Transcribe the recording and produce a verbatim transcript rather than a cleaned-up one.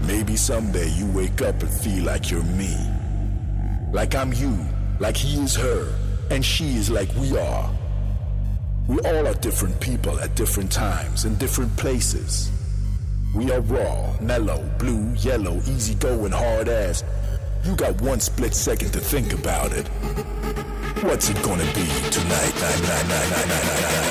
Maybe someday you wake up and feel like you're me. Like I'm you, like he is her, and she is like we are. We all are different people at different times in different places. We are raw, mellow, blue, yellow, easygoing, hard ass. You got one split second to think about it. What's it gonna be tonight? Night, night, night, night, night, night, night.